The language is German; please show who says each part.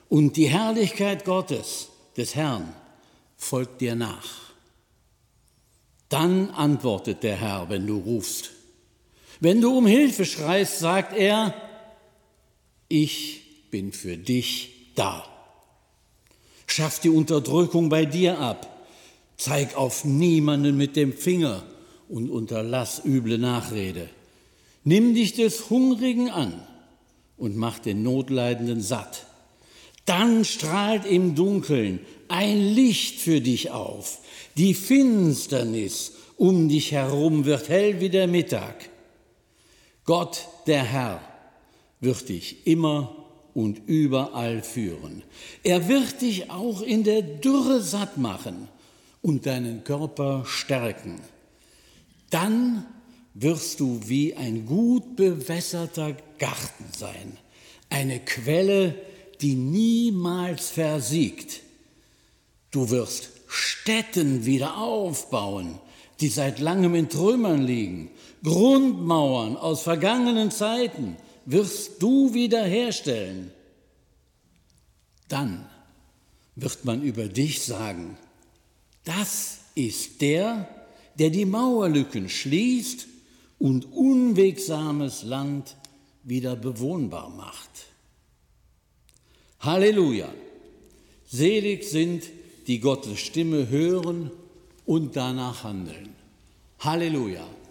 Speaker 1: und die Herrlichkeit Gottes, des Herrn, folgt dir nach. Dann antwortet der Herr, wenn du rufst. Wenn du um Hilfe schreist, sagt er, ich bin für dich da. Schaff die Unterdrückung bei dir ab. Zeig auf niemanden mit dem Finger und unterlass üble Nachrede. Nimm dich des Hungrigen an und mach den Notleidenden satt. Dann strahlt im Dunkeln ein Licht für dich auf. Die Finsternis um dich herum wird hell wie der Mittag. Gott, der Herr, wird dich immer und überall führen. Er wird dich auch in der Dürre satt machen und deinen Körper stärken. Dann wirst du wie ein gut bewässerter Garten sein, eine Quelle, die niemals versiegt. Du wirst Städten wieder aufbauen, die seit langem in Trümmern liegen. Grundmauern aus vergangenen Zeiten wirst du wiederherstellen. Dann wird man über dich sagen, das ist der die Mauerlücken schließt und unwegsames Land wieder bewohnbar macht. Halleluja! Selig sind, die Gottes Stimme hören und danach handeln. Halleluja!